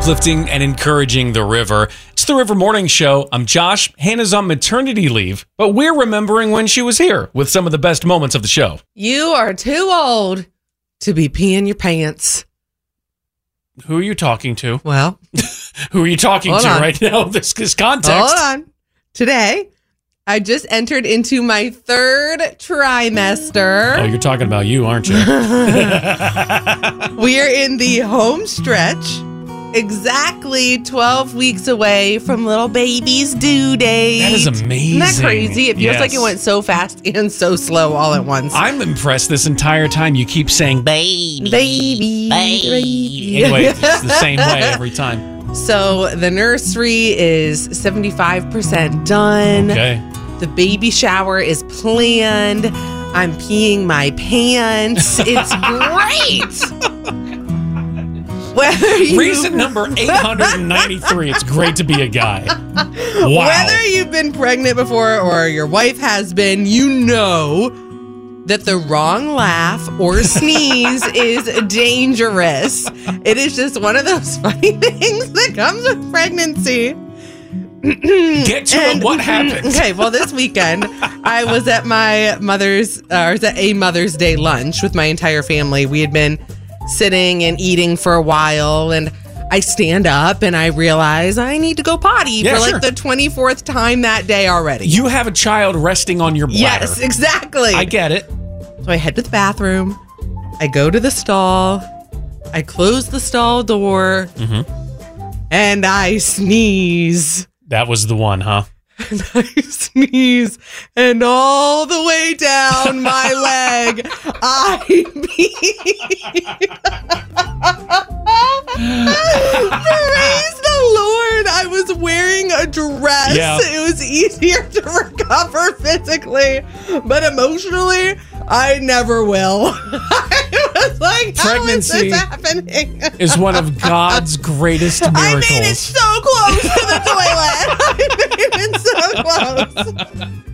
uplifting and encouraging the river. It's the River Morning Show. I'm Josh. Hannah's on maternity leave, but we're remembering when she was here with some of the best moments of the show. You are too old to be peeing your pants. Who are you talking to? Well, who are you talking to right now? This context. Hold on. Today, I just entered into my third trimester. Oh, you're talking about you, aren't you? We're in the home stretch. Exactly 12 weeks away from little baby's due date. That is amazing. Isn't that crazy? It feels like it went so fast and so slow all at once. I'm impressed this entire time you keep saying baby. Baby. Anyway, it's the same way every time. So the nursery is 75% done. Okay. The baby shower is planned. I'm peeing my pants. It's great. Reason number 893. It's great to be a guy. Wow. Whether you've been pregnant before or your wife has been, you know that the wrong laugh or sneeze is dangerous. It is just one of those funny things that comes with pregnancy. Get to it. What happened? Okay, well, this weekend I was at a Mother's Day lunch with my entire family. We had been sitting and eating for a while, and I stand up and I realize I need to go potty for the 24th time that day already. You have a child resting on your bladder. Yes, exactly. I get it. So I head to the bathroom. I go to the stall. I close the stall door. And I sneeze. That was the one, huh? And I sneeze, and all the way down my leg, I pee. Praise the Lord, I was wearing a dress. Yeah. It was easier to recover physically, but emotionally, I never will. I was like, pregnancy how is this happening? is one of God's greatest miracles. I made it so close to the toilet. I made it so close.